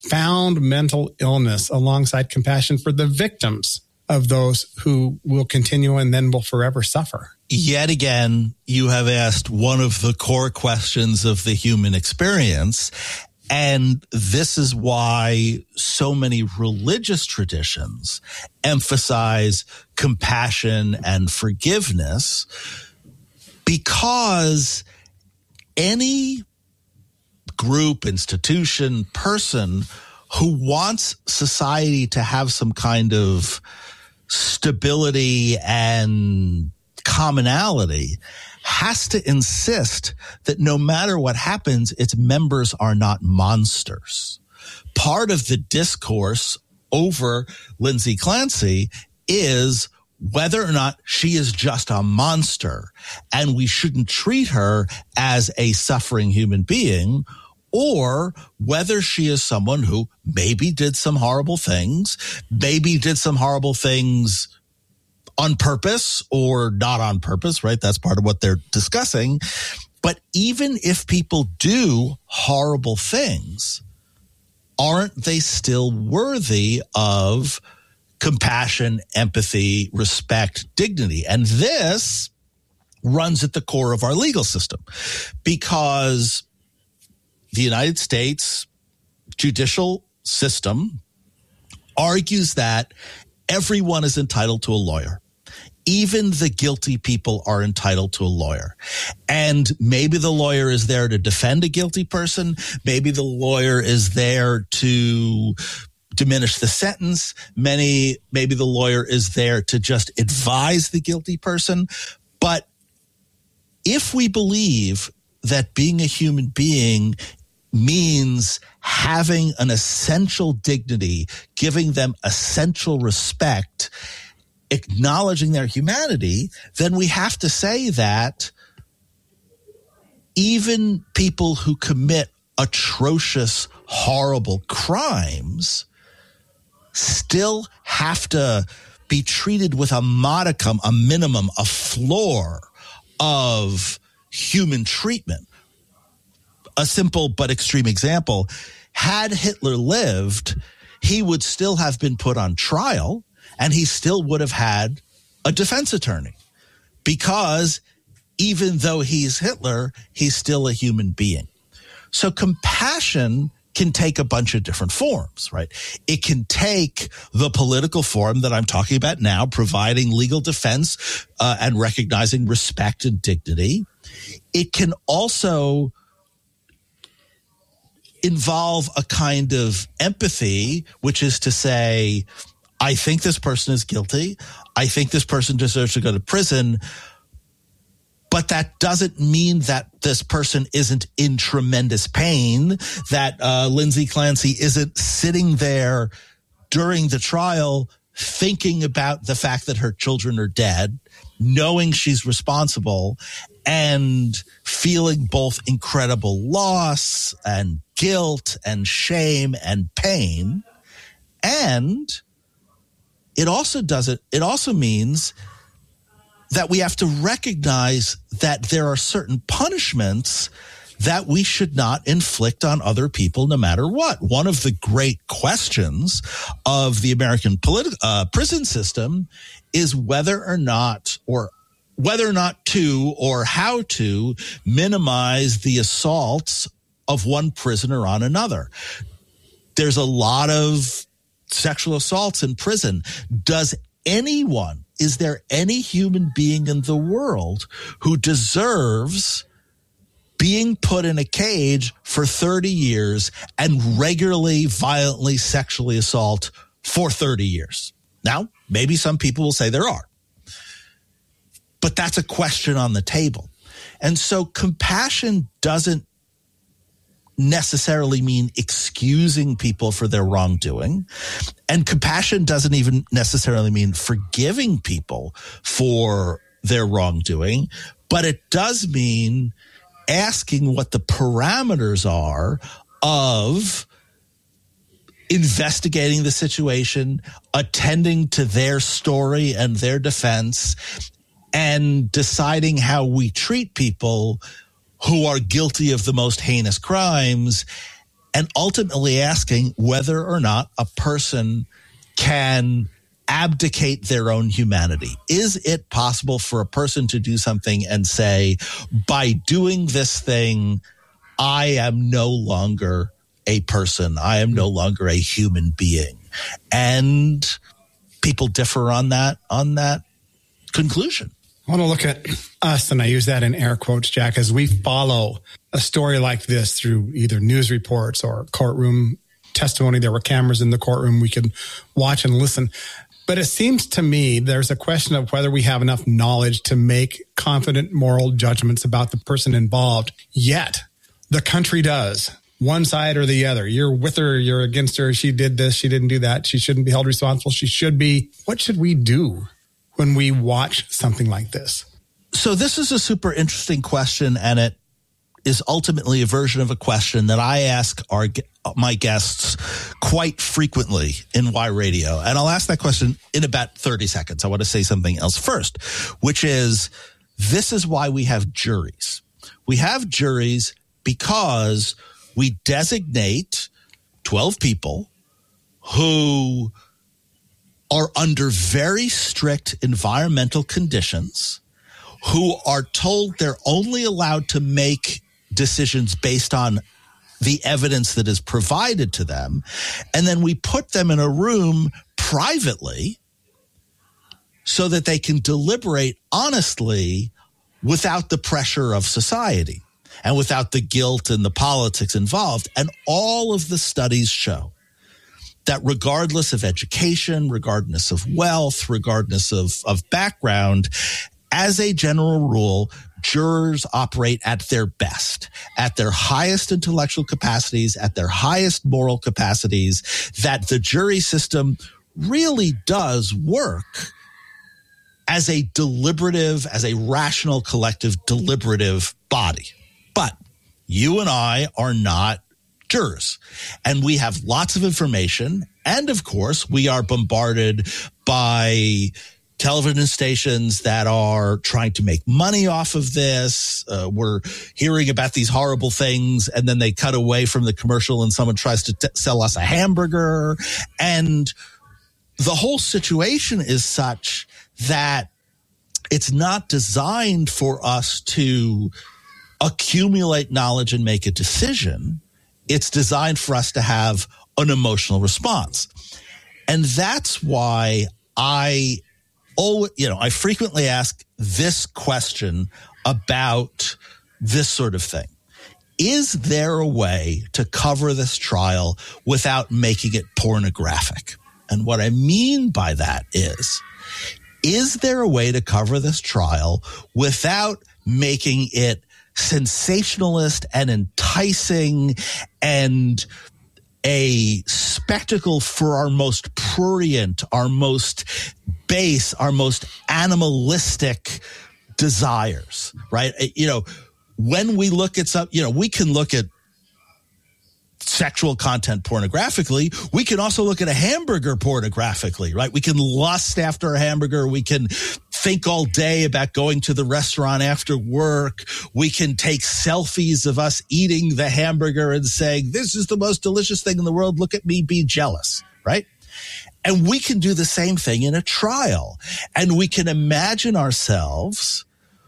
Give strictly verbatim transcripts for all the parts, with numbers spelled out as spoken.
profound mental illness alongside compassion for the victims of those who will continue and then will forever suffer. Yet again, you have asked one of the core questions of the human experience. And this is why so many religious traditions emphasize compassion and forgiveness, because any group, institution, person who wants society to have some kind of stability and commonality has to insist that no matter what happens, its members are not monsters. Part of the discourse over Lindsay Clancy is whether or not she is just a monster and we shouldn't treat her as a suffering human being, or whether she is someone who maybe did some horrible things, maybe did some horrible things on purpose or not on purpose, right? That's part of what they're discussing. But even if people do horrible things, aren't they still worthy of compassion, empathy, respect, dignity? And this runs at the core of our legal system, because the United States judicial system argues that everyone is entitled to a lawyer. Even the guilty people are entitled to a lawyer. And maybe the lawyer is there to defend a guilty person. Maybe the lawyer is there to diminish the sentence. Many, maybe the lawyer is there to just advise the guilty person. But if we believe that being a human being means having an essential dignity, giving them essential respect, acknowledging their humanity, then we have to say that even people who commit atrocious, horrible crimes still have to be treated with a modicum, a minimum, a floor of human treatment. A simple but extreme example, had Hitler lived, he would still have been put on trial, and he still would have had a defense attorney, because even though he's Hitler, he's still a human being. So compassion can take a bunch of different forms, right? It can take the political form that I'm talking about now, providing legal defense uh, and recognizing respect and dignity. It can also involve a kind of empathy, which is to say, I think this person is guilty. I think this person deserves to go to prison. But that doesn't mean that this person isn't in tremendous pain, that uh, Lindsay Clancy isn't sitting there during the trial thinking about the fact that her children are dead, knowing she's responsible, and feeling both incredible loss and guilt and shame and pain. And it also does it, it also means that we have to recognize that there are certain punishments that we should not inflict on other people no matter what. One of the great questions of the American politi- uh, prison system is whether or not, or whether or not to, or how to minimize the assaults of one prisoner on another. There's a lot of sexual assaults in prison. Does anyone, is there any human being in the world who deserves being put in a cage for thirty years and regularly, violently, sexually assault for thirty years? Now, maybe some people will say there are, but that's a question on the table. And so compassion doesn't necessarily mean excusing people for their wrongdoing. And compassion doesn't even necessarily mean forgiving people for their wrongdoing, but it does mean asking what the parameters are of investigating the situation, attending to their story and their defense, and deciding how we treat people who are guilty of the most heinous crimes, and ultimately asking whether or not a person can abdicate their own humanity. Is it possible for a person to do something and say, by doing this thing, I am no longer a person. I am no longer a human being. And people differ on that, on that conclusion. I want to look at us, and I use that in air quotes, Jack, as we follow a story like this through either news reports or courtroom testimony. There were cameras in the courtroom we could watch and listen. But it seems to me there's a question of whether we have enough knowledge to make confident moral judgments about the person involved. Yet, the country does. One side or the other. You're with her, you're against her. She did this, she didn't do that. She shouldn't be held responsible. She should be. What should we do when we watch something like this? So this is a super interesting question, and it is ultimately a version of a question that I ask our my guests quite frequently in Y Radio. And I'll ask that question in about thirty seconds. I want to say something else first, which is, this is why we have juries. We have juries because we designate twelve people who are under very strict environmental conditions, who are told they're only allowed to make decisions based on the evidence that is provided to them. And then we put them in a room privately so that they can deliberate honestly without the pressure of society and without the guilt and the politics involved. And all of the studies show that regardless of education, regardless of wealth, regardless of, of background, as a general rule, jurors operate at their best, at their highest intellectual capacities, at their highest moral capacities, that the jury system really does work as a deliberative, as a rational, collective, deliberative body. But you and I are not jurors, and we have lots of information. And of course, we are bombarded by television stations that are trying to make money off of this. Uh, we're hearing about these horrible things, and then they cut away from the commercial and someone tries to t- sell us a hamburger. And the whole situation is such that it's not designed for us to accumulate knowledge and make a decision. It's designed for us to have an emotional response. And that's why I Oh, you know, I frequently ask this question about this sort of thing. Is there a way to cover this trial without making it pornographic? And what I mean by that is, is there a way to cover this trial without making it sensationalist and enticing and a spectacle for our most prurient, our most base, our most animalistic desires, right? You know, when we look at some, you know, we can look at sexual content pornographically. We can also look at a hamburger pornographically, right? We can lust after a hamburger. We can think all day about going to the restaurant after work. We can take selfies of us eating the hamburger and saying, this is the most delicious thing in the world. Look at me, be jealous, right? And we can do the same thing in a trial. And we can imagine ourselves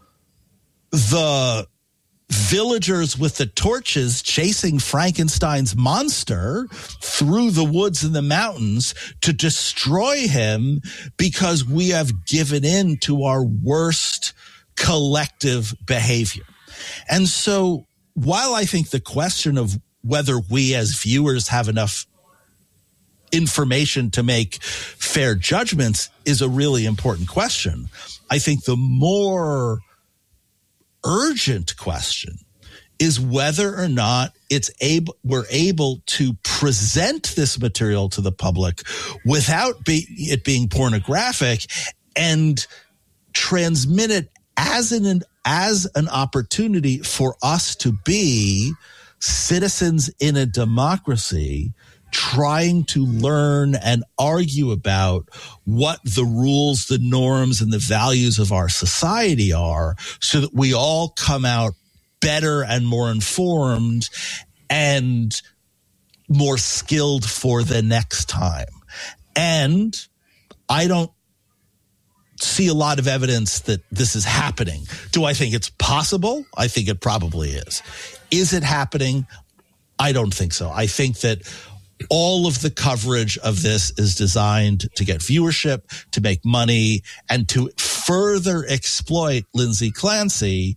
the villagers with the torches chasing Frankenstein's monster through the woods and the mountains to destroy him because we have given in to our worst collective behavior. And so while I think the question of whether we as viewers have enough information to make fair judgments is a really important question, I think the more urgent question is whether or not it's able we're able to present this material to the public without be, it being pornographic and transmit it as an as an opportunity for us to be citizens in a democracy trying to learn and argue about what the rules, the norms, and the values of our society are so that we all come out better and more informed and more skilled for the next time. And I don't see a lot of evidence that this is happening. Do I think it's possible? I think it probably is. Is it happening? I don't think so. I think that all of the coverage of this is designed to get viewership, to make money, and to further exploit Lindsay Clancy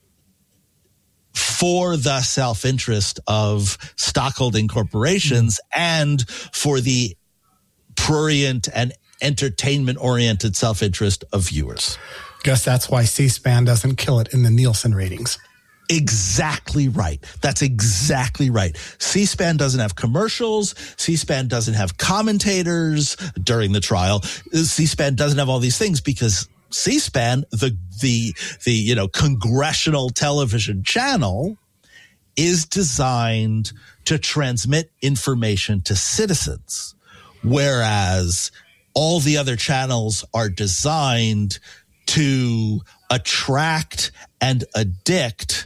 for the self-interest of stockholding corporations and for the prurient and entertainment-oriented self-interest of viewers. Guess that's why C-SPAN doesn't kill it in the Nielsen ratings. Exactly right. That's exactly right. C-SPAN doesn't have commercials. C-SPAN doesn't have commentators during the trial. C-SPAN doesn't have all these things because C-SPAN, the the the you know congressional television channel, is designed to transmit information to citizens, whereas all the other channels are designed to attract and addict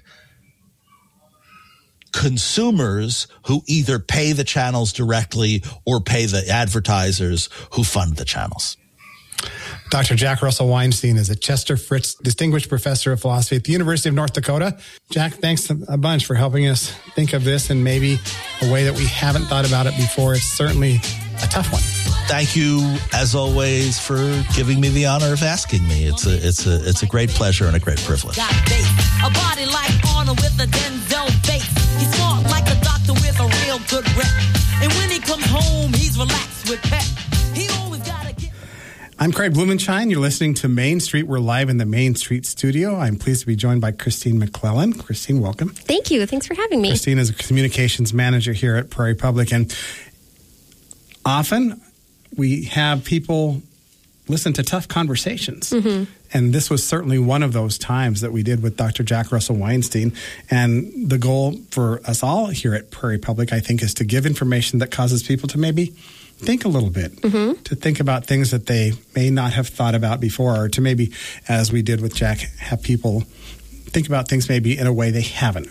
consumers who either pay the channels directly or pay the advertisers who fund the channels. Doctor Jack Russell Weinstein is a Chester Fritz Distinguished Professor of Philosophy at the University of North Dakota. Jack, thanks a bunch for helping us think of this in maybe a way that we haven't thought about it before. It's certainly a tough one. Thank you, as always, for giving me the honor of asking me. It's a it's a it's a great pleasure and a great privilege. A body like Arnold with a Denzel face. He's smart like a doctor with a real good rep. And when he comes home, he's relaxed with pep. He always gotta get. I'm Craig Blumenschein. You're listening to Main Street. We're live in the Main Street studio. I'm pleased to be joined by Christine McClellan. Christine, welcome. Thank you. Thanks for having me. Christine is a communications manager here at Prairie Public, and often we have people listen to tough conversations. Mm-hmm. And this was certainly one of those times that we did with Doctor Jack Russell Weinstein. And the goal for us all here at Prairie Public, I think, is to give information that causes people to maybe think a little bit, mm-hmm. to think about things that they may not have thought about before, or to maybe, as we did with Jack, have people think about things maybe in a way they haven't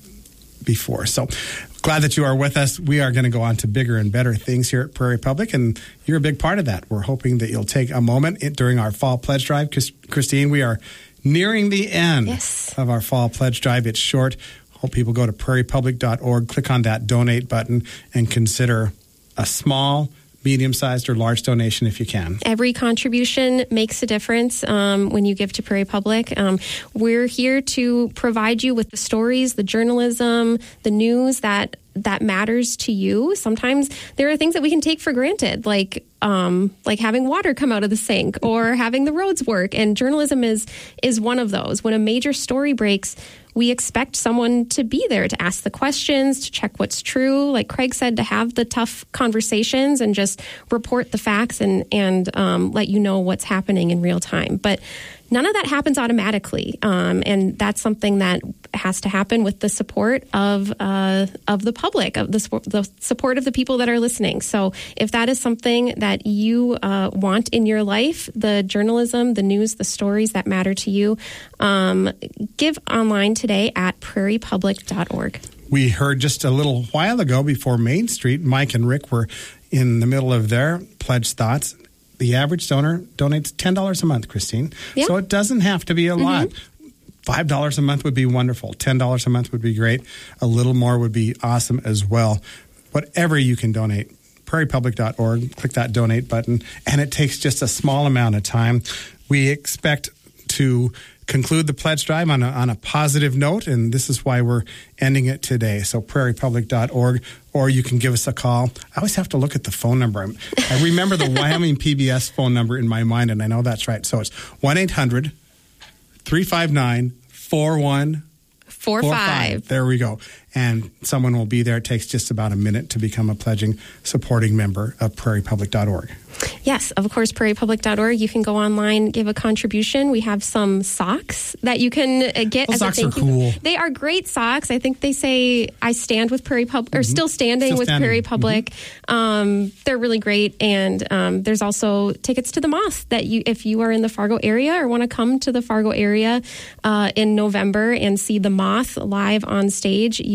before. So glad that you are with us. We are going to go on to bigger and better things here at Prairie Public, and you're a big part of that. We're hoping that you'll take a moment during our fall pledge drive. Christine, we are nearing the end yes. of our fall pledge drive. It's short. Hope people go to prairie public dot org, click on that donate button, and consider a small, medium-sized, or large donation if you can. Every contribution makes a difference um, when you give to Prairie Public. Um, we're here to provide you with the stories, the journalism, the news that that matters to you. Sometimes there are things that we can take for granted, like um, like having water come out of the sink or having the roads work. And journalism is is one of those. When a major story breaks, we expect someone to be there to ask the questions, to check what's true. Like Craig said, to have the tough conversations and just report the facts and, and um, let you know what's happening in real time. But none of that happens automatically. Um, and that's something that has to happen with the support of uh, of the public, of the, the support of the people that are listening. So if that is something that you uh, want in your life, the journalism, the news, the stories that matter to you, um, give online today at prairie public dot org. We heard just a little while ago before Main Street, Mike and Rick were in the middle of their pledge thoughts. The average donor donates ten dollars a month, Christine. Yeah. So it doesn't have to be a mm-hmm. lot. five dollars a month would be wonderful. ten dollars a month would be great. A little more would be awesome as well. Whatever you can donate, prairie public dot org, click that donate button, and it takes just a small amount of time. We expect to conclude the pledge drive on a, on a positive note, and this is why we're ending it today. So prairie public dot org, or you can give us a call. I always have to look at the phone number. I remember the Wyoming P B S phone number in my mind, and I know that's right. So it's one eight hundred three five nine four one four five. There we go. And someone will be there. It takes just about a minute to become a pledging, supporting member of prairie public dot org. Yes, of course, prairie public dot org. You can go online, give a contribution. We have some socks that you can uh, get. Those as socks a thank are you. cool. They are great socks. I think they say I stand with Prairie Public, or mm-hmm. still standing still with standing. Prairie Public. Mm-hmm. Um, they're really great. And um, there's also tickets to the Moth that you, if you are in the Fargo area or want to come to the Fargo area uh, in November and see the Moth live on stage, you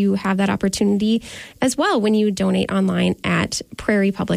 you have that opportunity as well when you donate online at prairie public